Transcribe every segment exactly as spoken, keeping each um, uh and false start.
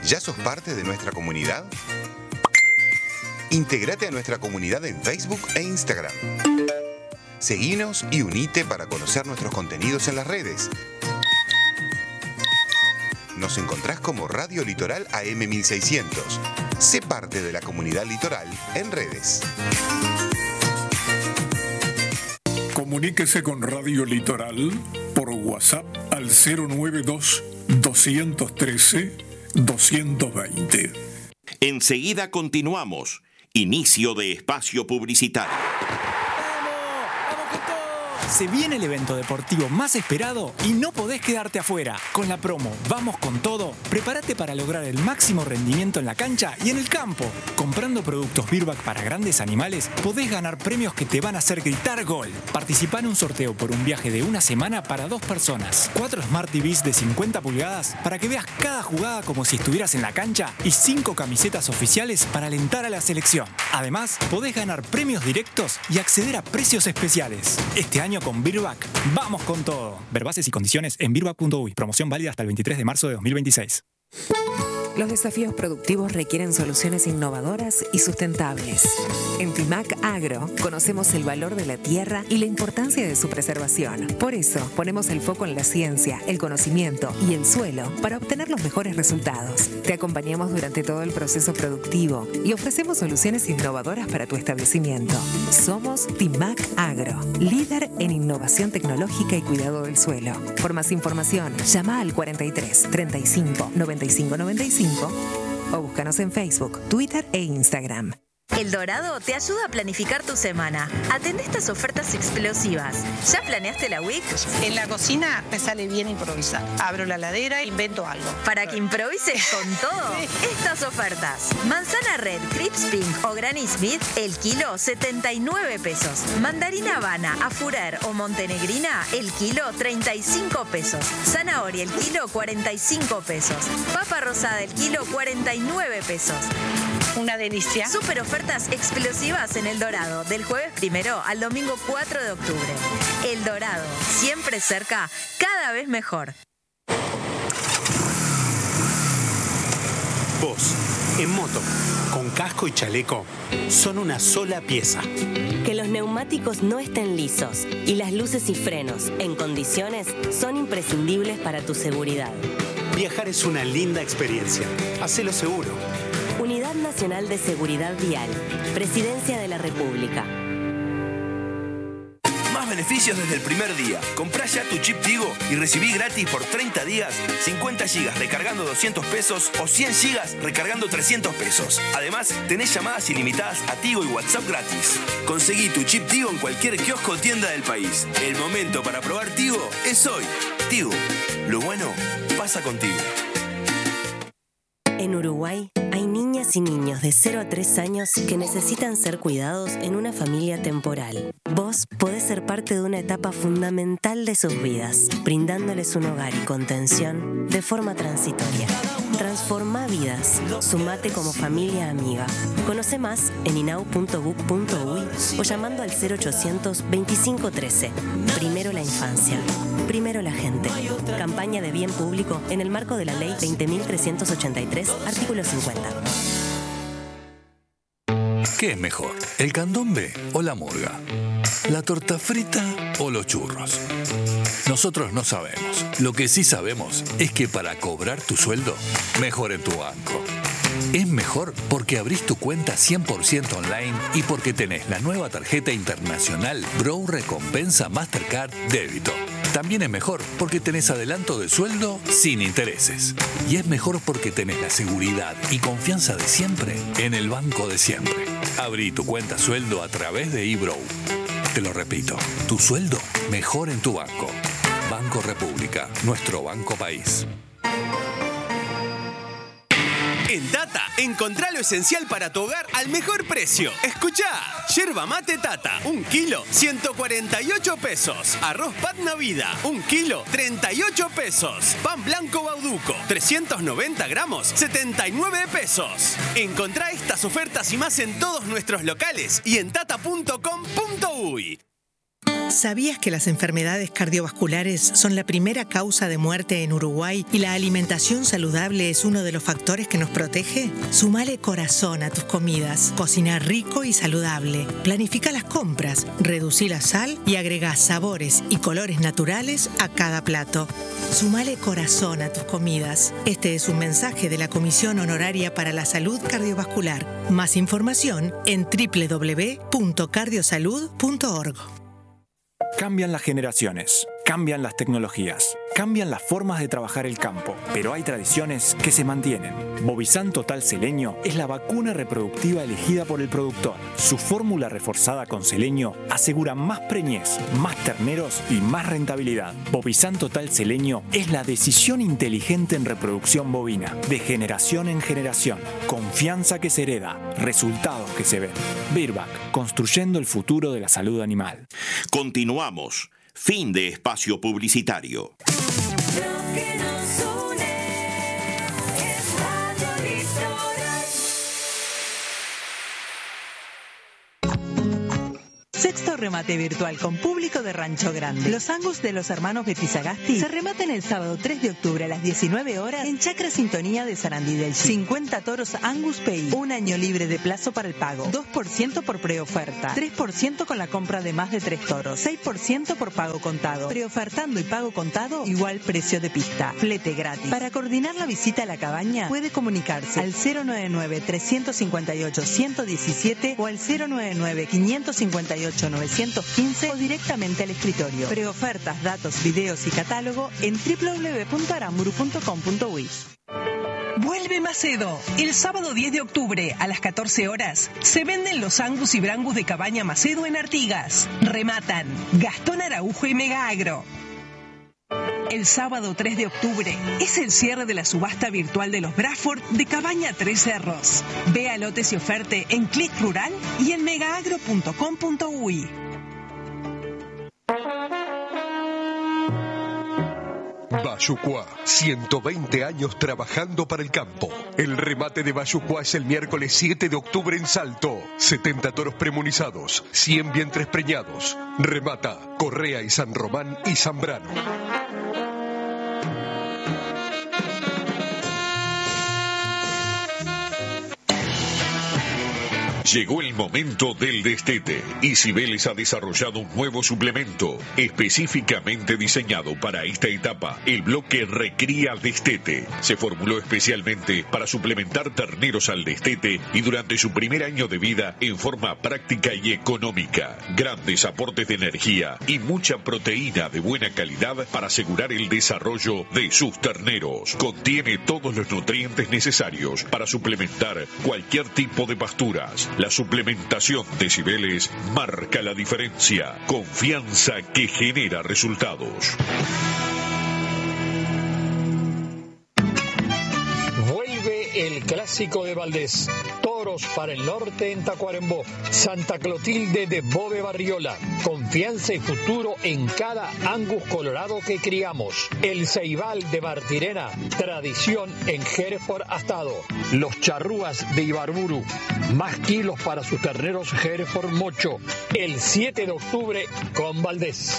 ¿Ya sos parte de nuestra comunidad? Intégrate a nuestra comunidad en Facebook e Instagram. Seguinos y unite para conocer nuestros contenidos en las redes. Nos encontrás como Radio Litoral A M mil seiscientos. Sé parte de la comunidad litoral en redes. Comuníquese con Radio Litoral por WhatsApp al cero noventa y dos, doscientos trece, doscientos veinte. Enseguida continuamos. Inicio de espacio publicitario. Se viene el evento deportivo más esperado y no podés quedarte afuera. Con la promo Vamos con Todo, prepárate para lograr el máximo rendimiento en la cancha y en el campo. Comprando productos Virbac para grandes animales, podés ganar premios que te van a hacer gritar gol. Participá en un sorteo por un viaje de una semana para dos personas. Cuatro Smart T Vs de cincuenta pulgadas para que veas cada jugada como si estuvieras en la cancha y cinco camisetas oficiales para alentar a la selección. Además, podés ganar premios directos y acceder a precios especiales. Este año con Virbac, vamos con todo. Ver bases y condiciones en virbac punto uy. Promoción válida hasta el veintitrés de marzo de dos mil veintiséis. Los desafíos productivos requieren soluciones innovadoras y sustentables. En Timac Agro conocemos el valor de la tierra y la importancia de su preservación. Por eso ponemos el foco en la ciencia, el conocimiento y el suelo para obtener los mejores resultados. Te acompañamos durante todo el proceso productivo y ofrecemos soluciones innovadoras para tu establecimiento. Somos Timac Agro, líder en innovación tecnológica y cuidado del suelo. Por más información, llama al cuarenta y tres, treinta y cinco, noventa y cinco, noventa y cinco o búscanos en Facebook, Twitter e Instagram. El Dorado te ayuda a planificar tu semana. Atende estas ofertas explosivas. ¿Ya planeaste la week? En la cocina me sale bien improvisar. Abro la heladera e invento algo. Para que improvises con todo, estas ofertas. Manzana Red, Crips Pink o Granny Smith, el kilo setenta y nueve pesos. Mandarina Habana, Afurer o Montenegrina, el kilo treinta y cinco pesos. Zanahoria, el kilo cuarenta y cinco pesos. Papa rosada, el kilo cuarenta y nueve pesos. Una delicia. Super ofertas explosivas en El Dorado, del jueves primero al domingo cuatro de octubre. El Dorado, siempre cerca, cada vez mejor. Vos, en moto, con casco y chaleco, son una sola pieza. Que los neumáticos no estén lisos y las luces y frenos en condiciones son imprescindibles para tu seguridad. Viajar es una linda experiencia. Hacelo seguro. Unidad Nacional de Seguridad Vial. Presidencia de la República. Más beneficios desde el primer día. Comprá ya tu chip Tigo y recibí gratis por treinta días cincuenta gigas recargando doscientos pesos o cien gigas recargando trescientos pesos. Además, tenés llamadas ilimitadas a Tigo y WhatsApp gratis. Conseguí tu chip Tigo en cualquier kiosco o tienda del país. El momento para probar Tigo es hoy. Tigo, lo bueno pasa contigo. En Uruguay hay niñas y niños de cero a tres años que necesitan ser cuidados en una familia temporal. Vos podés ser parte de una etapa fundamental de sus vidas, brindándoles un hogar y contención de forma transitoria. Transforma vidas. Sumate como familia amiga. Conoce más en inau punto gov punto uy o llamando al cero ochocientos veinticinco trece. Primero la infancia. Primero la gente. Campaña de bien público en el marco de la Ley veinte mil trescientos ochenta y tres, artículo cincuenta. ¿Qué es mejor, el candombe o la murga? ¿La torta frita o los churros? Nosotros no sabemos. Lo que sí sabemos es que para cobrar tu sueldo, mejor en tu banco. Es mejor porque abrís tu cuenta cien por ciento online y porque tenés la nueva tarjeta internacional Brow Recompensa Mastercard Débito. También es mejor porque tenés adelanto de sueldo sin intereses. Y es mejor porque tenés la seguridad y confianza de siempre en el banco de siempre. Abrí tu cuenta sueldo a través de eBrow. Te lo repito, tu sueldo mejor en tu banco. Banco República, nuestro banco país. En Tata, encontrá lo esencial para tu hogar al mejor precio. Escuchá, yerba mate Tata, un kilo, ciento cuarenta y ocho pesos. Arroz Patna Vida, un kilo, treinta y ocho pesos. Pan blanco Bauduco, trescientos noventa gramos, setenta y nueve pesos. Encontrá estas ofertas y más en todos nuestros locales y en tata punto com punto uy. ¿Sabías que las enfermedades cardiovasculares son la primera causa de muerte en Uruguay y la alimentación saludable es uno de los factores que nos protege? Sumale corazón a tus comidas. Cocina rico y saludable. Planifica las compras, reducí la sal y agrega sabores y colores naturales a cada plato. Sumale corazón a tus comidas. Este es un mensaje de la Comisión Honoraria para la Salud Cardiovascular. Más información en doble u doble u doble u punto cardiosalud punto org. Cambian las generaciones, cambian las tecnologías, cambian las formas de trabajar el campo, pero hay tradiciones que se mantienen. Bovizan Total Seleño es la vacuna reproductiva elegida por el productor. Su fórmula reforzada con selenio asegura más preñez, más terneros y más rentabilidad. Bovizan Total Seleño es la decisión inteligente en reproducción bovina, de generación en generación. Confianza que se hereda, resultados que se ven. Virbac, construyendo el futuro de la salud animal. Continuamos. Fin de espacio publicitario. Sexto remate virtual con público de Rancho Grande. Los Angus de los hermanos Betizagasti se rematan el sábado tres de octubre a las diecinueve horas en Chacra Sintonía de Sarandí del Chi. cincuenta toros Angus P I. Un año libre de plazo para el pago. dos por ciento por preoferta. tres por ciento con la compra de más de tres toros. seis por ciento por pago contado. Preofertando y pago contado, igual precio de pista. Flete gratis. Para coordinar la visita a la cabaña, puede comunicarse al cero nueve nueve, tres cinco ocho, uno uno siete o al cero nueve nueve, cinco cinco ocho, nueve uno cinco o directamente al escritorio. Preofertas, datos, videos y catálogo en doble u doble u doble u punto aramburu punto com punto uy. Vuelve Macedo. El sábado diez de octubre a las catorce horas se venden los Angus y Brangus de Cabaña Macedo en Artigas. Rematan Gastón Araujo y Mega Agro. El sábado tres de octubre es el cierre de la subasta virtual de los Bradford de Cabaña Tres Cerros. Vea lotes y oferte en Click Rural y en megaagro punto com punto uy. Bayucuá, ciento veinte años trabajando para el campo. El remate de Bayucuá es el miércoles siete de octubre en Salto. setenta toros premunizados, cien vientres preñados. Remata Correa y San Román y Zambrano. Llegó el momento del destete y Cibeles ha desarrollado un nuevo suplemento específicamente diseñado para esta etapa, el bloque Recría Destete. Se formuló especialmente para suplementar terneros al destete y durante su primer año de vida en forma práctica y económica. Grandes aportes de energía y mucha proteína de buena calidad para asegurar el desarrollo de sus terneros. Contiene todos los nutrientes necesarios para suplementar cualquier tipo de pasturas. La suplementación de Cibeles marca la diferencia. Confianza que genera resultados. Vuelve el clásico de Valdés. Toros para el norte en Tacuarembó. Santa Clotilde de Bove Barriola. Confianza y futuro en cada Angus colorado que criamos. El Ceibal de Martirena. Tradición en Hereford Astado. Los Charrúas de Ibarburu. Más kilos para sus terneros Hereford Mocho. El siete de octubre con Valdés.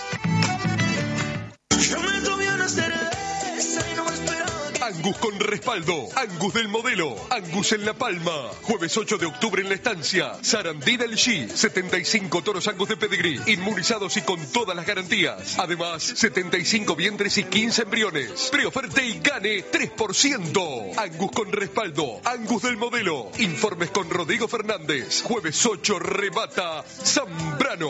Angus con respaldo, Angus del modelo, Angus en La Palma. Jueves ocho de octubre en La Estancia, Sarandí del Chi, setenta y cinco toros Angus de pedigrí, inmunizados y con todas las garantías. Además, setenta y cinco vientres y quince embriones. Preoferte y gane tres por ciento. Angus con respaldo, Angus del modelo. Informes con Rodrigo Fernández. Jueves ocho remata Zambrano.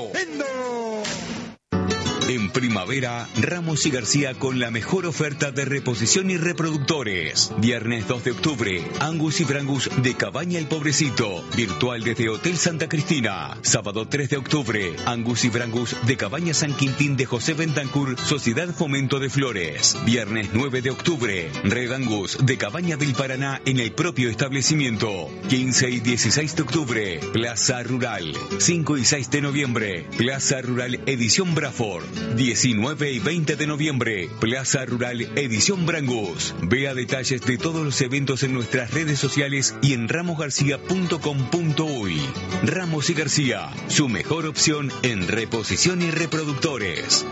En primavera, Ramos y García con la mejor oferta de reposición y reproductores. Viernes dos de octubre, Angus y Brangus de Cabaña El Pobrecito, virtual desde Hotel Santa Cristina. Sábado tres de octubre, Angus y Brangus de Cabaña San Quintín de José Bentancur, Sociedad Fomento de Flores. Viernes nueve de octubre, Red Angus de Cabaña del Paraná en el propio establecimiento. quince y dieciséis de octubre, Plaza Rural. cinco y seis de noviembre, Plaza Rural Edición Bradford. diecinueve y veinte de noviembre, Plaza Rural Edición Brangus. Vea detalles de todos los eventos en nuestras redes sociales y en ramos garcía punto com punto uy. Ramos y García, su mejor opción en reposición y reproductores.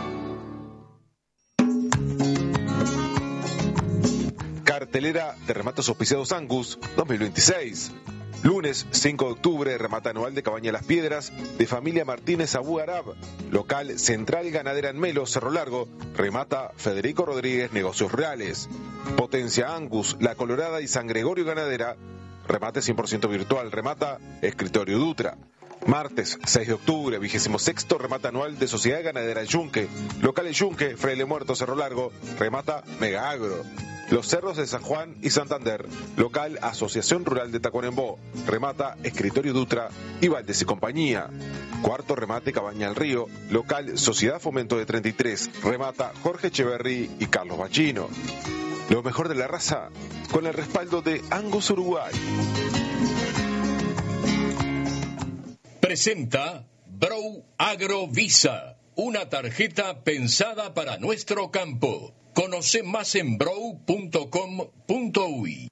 Cartelera de remates auspiciados Angus dos mil veintiséis. Lunes cinco de octubre, remata anual de Cabaña Las Piedras de Familia Martínez Abu Arab. Local Central Ganadera en Melo, Cerro Largo. Remata Federico Rodríguez Negocios Reales. Potencia Angus, La Colorada y San Gregorio Ganadera. Remate cien por ciento virtual. Remata Escritorio Dutra. Martes seis de octubre, vigésimo sexto remata anual de Sociedad Ganadera Yunque. Local Yunque, Fraile Muerto, Cerro Largo. Remata Mega Agro. Los Cerros de San Juan y Santander. Local Asociación Rural de Tacuarembó. Remata Escritorio Dutra y Valdés y Compañía. Cuarto remate Cabaña al Río. Local Sociedad Fomento de treinta y tres. Remata Jorge Echeverry y Carlos Bachino. Lo mejor de la raza con el respaldo de Angus Uruguay. Presenta Brow Agro Visa, una tarjeta pensada para nuestro campo. Conoce más en brow punto com punto uy.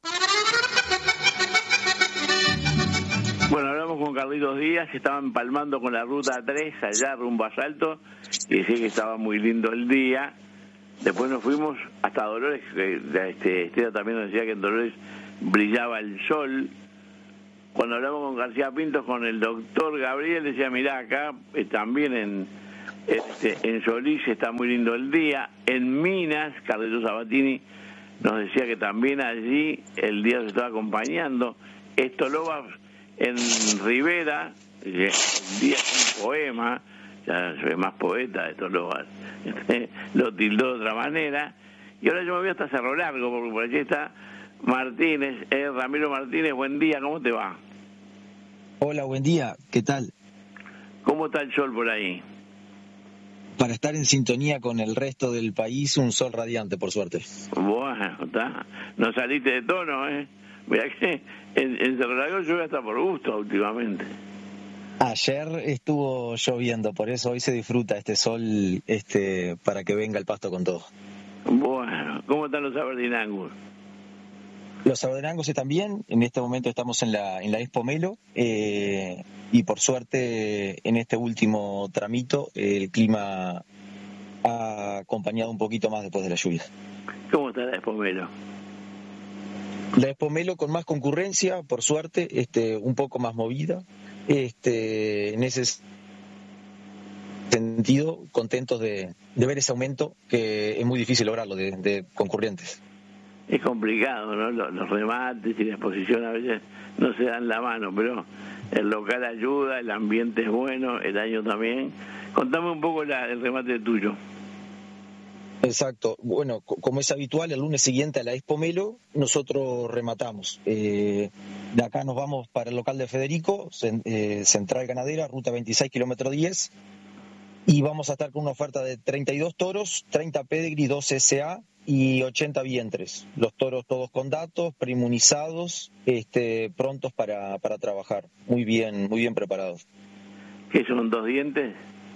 Bueno, hablamos con Carlitos Díaz, que estaba empalmando con la ruta tres allá rumbo a Salto, y decía que estaba muy lindo el día. Después nos fuimos hasta Dolores, que este, Estela también nos decía que en Dolores brillaba el sol. Cuando hablamos con García Pintos, con el doctor Gabriel, decía, mirá, acá eh, también en, este, en Solís está muy lindo el día. En Minas, Carlitos Sabatini nos decía que también allí el día se estaba acompañando. Estolova en Rivera, el día es un poema, ya se ve más poeta Estolova, lo tildó de otra manera. Y ahora yo me voy hasta Cerro Largo, porque por allí está Martínez, eh, Ramiro Martínez. Buen día, ¿cómo te va? Hola, buen día, ¿qué tal? ¿Cómo está el sol por ahí? Para estar en sintonía con el resto del país, un sol radiante, por suerte. Bueno, está. No saliste de tono, ¿eh? Mirá que en, en Cerro Largo llueve hasta por gusto últimamente. Ayer estuvo lloviendo, por eso hoy se disfruta este sol este para que venga el pasto con todo. Bueno, ¿cómo están los Aberdeen Angus? Los Aberdeen Angus están bien, en este momento estamos en la en la Expo Melo eh, y por suerte en este último tramito el clima ha acompañado un poquito más después de la lluvia. ¿Cómo está la Expo Melo? La Expo Melo con más concurrencia, por suerte, este un poco más movida. Este, en ese sentido, contentos de, de ver ese aumento, que es muy difícil lograrlo, de, de concurrentes. Es complicado, ¿no? Los, los remates y la exposición a veces no se dan la mano, pero el local ayuda, el ambiente es bueno, el año también. Contame un poco la, el remate tuyo. Exacto. Bueno, como es habitual, el lunes siguiente a la Expo Melo, nosotros rematamos. Eh, de acá nos vamos para el local de Federico, eh, Central Ganadera, ruta veintiséis, kilómetro diez, y vamos a estar con una oferta de treinta y dos toros, treinta pedigree, dos S A y ochenta vientres. Los toros todos con datos, preinmunizados, este, prontos para, para trabajar. Muy bien, muy bien preparados. ¿Qué son, dos dientes?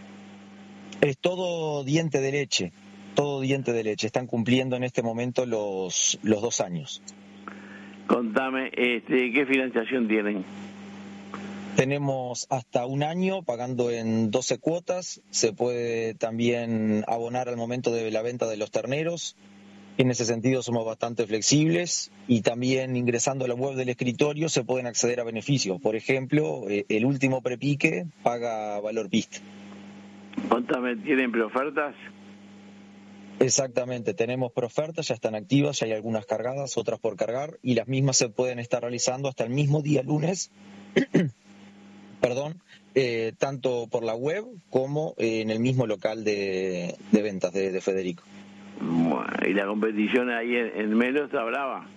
Es todo diente de leche. Todo diente de leche. Están cumpliendo en este momento los, los dos años. Contame, este, ¿qué financiación tienen? Tenemos hasta un año pagando en doce cuotas. Se puede también abonar al momento de la venta de los terneros. En ese sentido somos bastante flexibles y también ingresando a la web del escritorio se pueden acceder a beneficios. Por ejemplo, el último prepique paga valor pista. Contame, ¿tienen preofertas? Exactamente, tenemos preofertas, ya están activas, ya hay algunas cargadas, otras por cargar, y las mismas se pueden estar realizando hasta el mismo día lunes, perdón, eh, tanto por la web como en el mismo local de, de ventas de, de Federico. Bueno, y la competición ahí en, en Melo está brava.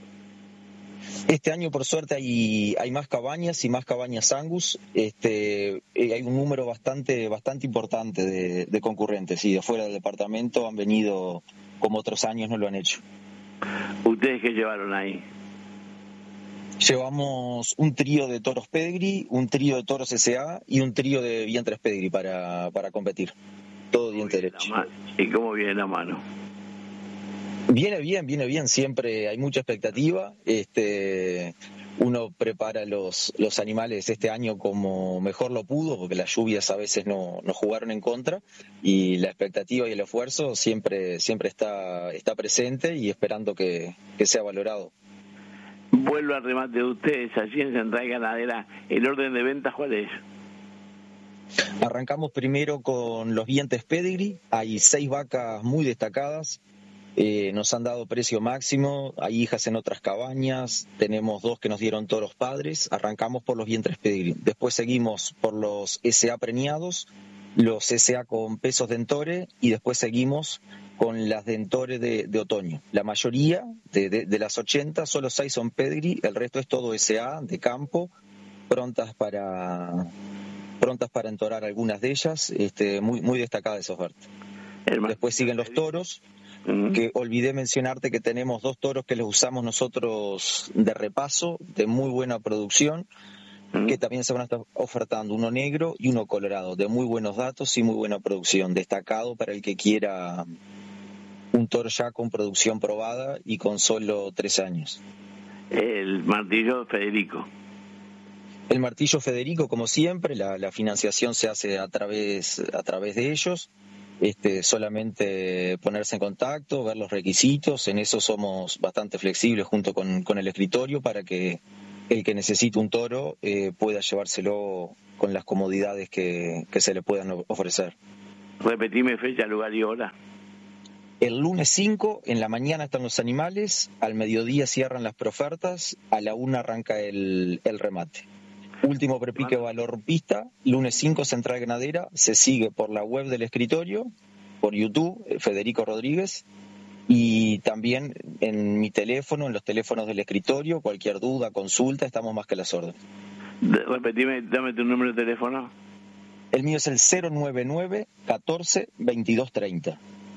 Este año, por suerte, hay, hay más cabañas y más cabañas Angus. Este, hay un número bastante bastante importante de, de concurrentes y de fuera del departamento han venido como otros años no lo han hecho. ¿Ustedes qué llevaron ahí? Llevamos un trío de toros pedigree, un trío de toros S A y un trío de vientres pedigree para, para competir. todo diente derecho. ¿Y cómo viene la mano? Viene bien, viene bien, siempre hay mucha expectativa. Este, uno prepara los, los animales este año como mejor lo pudo, porque las lluvias a veces no, no jugaron en contra, y la expectativa y el esfuerzo siempre, siempre está, está presente y esperando que, que sea valorado. Vuelvo al remate de ustedes, allí en Central Ganadera, ¿el orden de ventas cuál es? Arrancamos primero con los dientes pedigree, hay seis vacas muy destacadas. Eh, nos han dado precio máximo, hay hijas en otras cabañas, tenemos dos que nos dieron toros padres. Arrancamos por los vientres pedigree, después seguimos por los S A preñados, los S A con pesos dentore, y después seguimos con las dentore de, de otoño. La mayoría de, de, de las ochenta, solo seis son pedigree, el resto es todo S A de campo, prontas para prontas para entorar algunas de ellas, este, muy, muy destacada esa oferta. Después siguen los toros, que olvidé mencionarte que tenemos dos toros que los usamos nosotros de repaso, de muy buena producción, que también se van a estar ofertando, uno negro y uno colorado, de muy buenos datos y muy buena producción, destacado para el que quiera un toro ya con producción probada y con solo tres años. El martillo Federico. El martillo Federico, como siempre, la, la financiación se hace a través, a través de ellos. Este, solamente ponerse en contacto, ver los requisitos, en eso somos bastante flexibles junto con, con el escritorio para que el que necesite un toro eh, pueda llevárselo con las comodidades que, que se le puedan ofrecer. Repetime fecha, lugar y hora. El lunes cinco, en la mañana están los animales, al mediodía cierran las preofertas, a la una arranca el, el remate. Último prepique valor pista, lunes cinco, Central Ganadera, se sigue por la web del escritorio, por YouTube, Federico Rodríguez, y también en mi teléfono, en los teléfonos del escritorio, cualquier duda, consulta, estamos más que a las órdenes. Repetime, dame tu número de teléfono. El mío es el cero nueve nueve, catorce, veintidós treinta.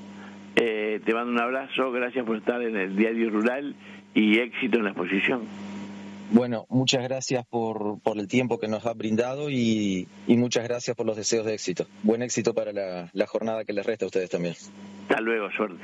Eh, te mando un abrazo, gracias por estar en el Diario Rural y éxito en la exposición. Bueno, muchas gracias por, por el tiempo que nos ha brindado y, y muchas gracias por los deseos de éxito. Buen éxito para la, la jornada que les resta a ustedes también. Hasta luego, suerte.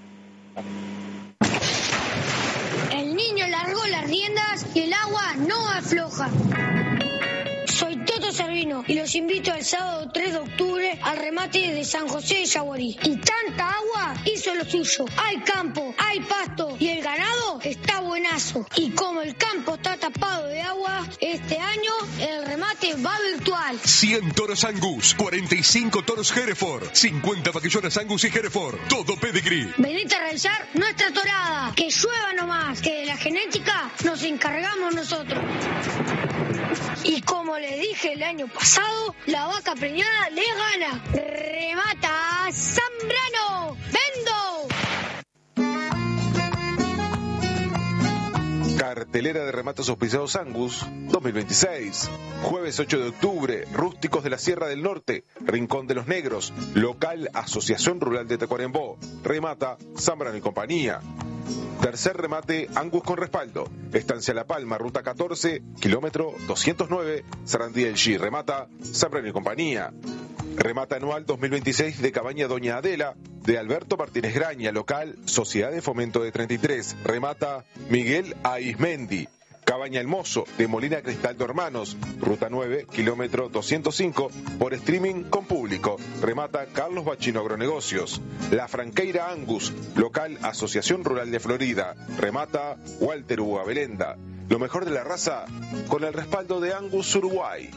El niño largó las riendas y el agua no afloja. Soy Toto Servino y los invito el sábado tres de octubre al remate de San José de Yaguarí. Y tanta agua hizo lo suyo. Hay campo, hay pasto y el ganado está buenazo. Y como el campo está tapado de agua, este año el remate va virtual. cien toros Angus, cuarenta y cinco toros Hereford, cincuenta vaquillonas Angus y Hereford, todo pedigree. Venite a realizar nuestra torada. Que llueva nomás, que de la genética nos encargamos nosotros. Y como le dije el año pasado, la vaca preñada le gana. Remata Zambrano. ¡Vendo! Cartelera de remates auspiciados Angus dos mil veintiséis. Jueves ocho de octubre, Rústicos de la Sierra del Norte, Rincón de los Negros, local Asociación Rural de Tacuarembó. Remata Zambrano y compañía. Tercer remate, Angus con respaldo. Estancia La Palma, ruta catorce, kilómetro doscientos nueve, Sarandí del G. Remata Zambrano y compañía. Remata anual dos mil veintiséis de Cabaña Doña Adela, de Alberto Martínez Graña, local Sociedad de Fomento de treinta y tres. Remata Miguel Aizmendi. Cabaña El Mozo, de Molina Cristaldo Hermanos, ruta nueve, kilómetro doscientos cinco, por streaming con público. Remata Carlos Bachino Agronegocios. La Franqueira Angus, local Asociación Rural de Florida. Remata Walter Hugo Abelenda. Lo mejor de la raza, con el respaldo de Angus Uruguay.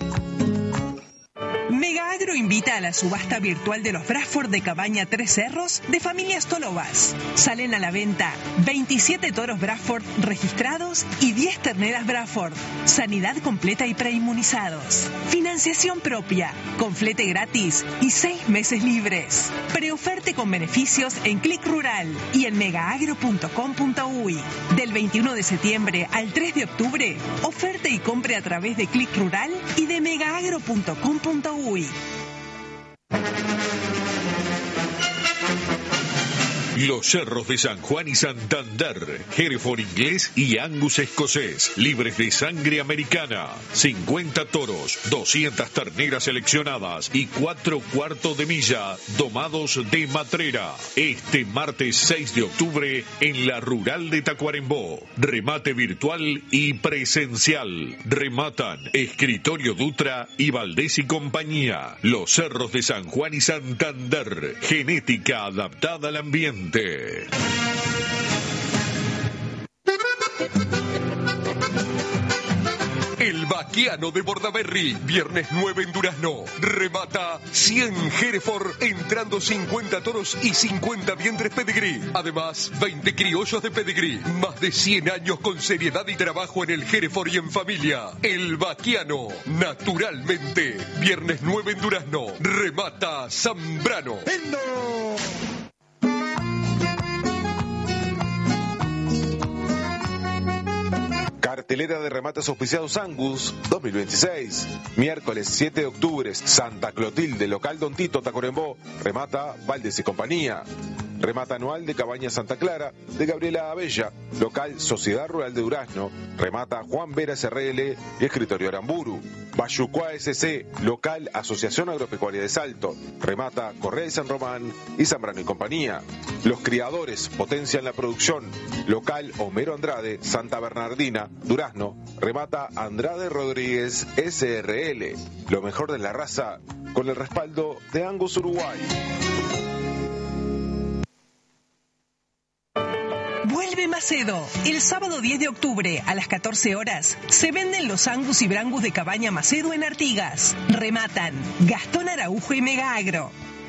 Mega Agro invita a la subasta virtual de los Bradford de Cabaña Tres Cerros de Familias Tolobas. Salen a la venta veintisiete toros Bradford registrados y diez terneras Bradford. Sanidad completa y preinmunizados. Financiación propia, con flete gratis y seis meses libres. Preoferte con beneficios en Click Rural y en megaagro punto com punto uy. Del veintiuno de septiembre al tres de octubre, oferte y compre a través de Click Rural y de megaagro punto com punto uy. Los Cerros de San Juan y Santander, Hereford inglés y Angus escocés, libres de sangre americana, cincuenta toros, doscientas terneras seleccionadas y cuatro cuartos de milla domados de matrera. Este martes seis de octubre en la Rural de Tacuarembó. Remate virtual y presencial. Rematan Escritorio Dutra y Valdés y compañía. Los Cerros de San Juan y Santander. Genética adaptada al ambiente. El Baquiano de Bordaberry, viernes nueve en Durazno. Remata cien Hereford, entrando cincuenta toros y cincuenta vientres pedigrí. Además, veinte criollos de pedigrí. Más de cien años con seriedad y trabajo en el Hereford y en familia. El Baquiano, naturalmente. Viernes nueve en Durazno. Remata Zambrano. Cartelera de remates auspiciados Angus dos mil veintiséis. Miércoles siete de octubre, Santa Clotilde, local Don Tito, Tacuarembó. Remata Valdés y compañía. Remata anual de Cabaña Santa Clara, de Gabriela Abella, local Sociedad Rural de Durazno. Remata Juan Vera S R L y Escritorio Aramburu. Bayucuá S C, local Asociación Agropecuaria de Salto. Remata Correa de San Román y Zambrano y compañía. Los criadores potencian la producción. Local Homero Andrade, Santa Bernardina, Durazno. Remata Andrade Rodríguez S R L. Lo mejor de la raza con el respaldo de Angus Uruguay. Vuelve Macedo. El sábado diez de octubre a las catorce horas se venden los Angus y Brangus de Cabaña Macedo en Artigas. Rematan Gastón Araujo y Mega Agro.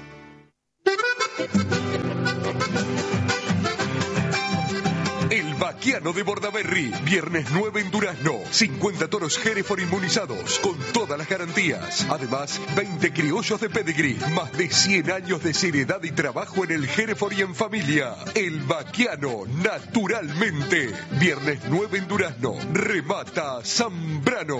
El Baquiano de Bordaberry, viernes nueve en Durazno. cincuenta toros Hereford inmunizados con todas las garantías. Además, veinte criollos de pedigrí. Más de cien años de seriedad y trabajo en el Hereford y en familia. El Baquiano, naturalmente. Viernes nueve en Durazno. Remata Zambrano.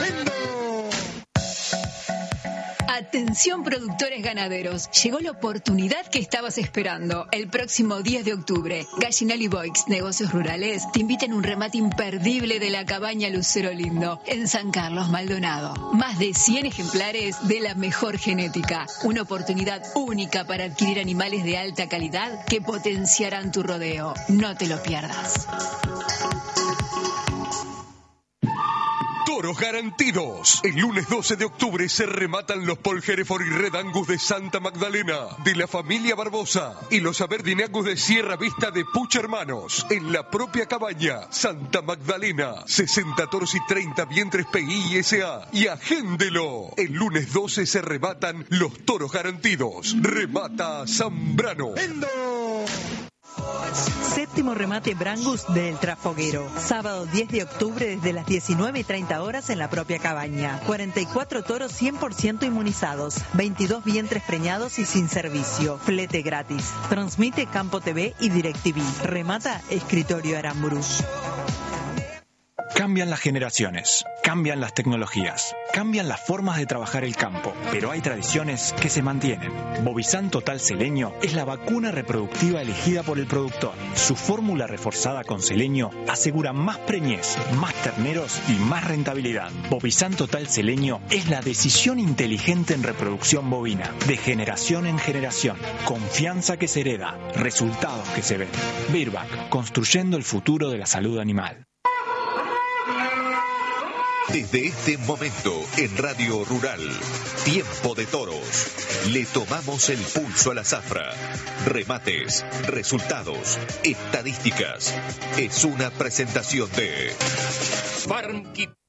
Atención productores ganaderos, llegó la oportunidad que estabas esperando. El próximo diez de octubre, Gallinal y Boix, Negocios Rurales, te invitan a un remate imperdible de la cabaña Lucero Lindo, en San Carlos, Maldonado. Más de cien ejemplares de la mejor genética. Una oportunidad única para adquirir animales de alta calidad que potenciarán tu rodeo. No te lo pierdas. Toros garantidos. El lunes doce de octubre se rematan los Paul Hereford y Red Angus de Santa Magdalena, de la familia Barbosa, y los Aberdeen Angus de Sierra Vista de Puch Hermanos, en la propia cabaña Santa Magdalena. sesenta toros y treinta vientres P I y S A. Y agéndelo. El lunes doce se rematan los toros garantidos. Remata Zambrano. Séptimo remate Brangus del Trafoguero. Sábado diez de octubre desde las diecinueve y treinta horas en la propia cabaña. cuarenta y cuatro toros cien por ciento inmunizados. veintidós vientres preñados y sin servicio. Flete gratis. Transmite Campo T V y DirecTV. Remata Escritorio Aramburu. Cambian las generaciones, cambian las tecnologías, cambian las formas de trabajar el campo, pero hay tradiciones que se mantienen. Bovizan Total Seleño es la vacuna reproductiva elegida por el productor. Su fórmula reforzada con selenio asegura más preñez, más terneros y más rentabilidad. Bovizan Total Seleño es la decisión inteligente en reproducción bovina, de generación en generación. Confianza que se hereda, resultados que se ven. Virbac, construyendo el futuro de la salud animal. Desde este momento, en Radio Rural, Tiempo de Toros, le tomamos el pulso a la zafra. Remates, resultados, estadísticas. Es una presentación de Farm Kit.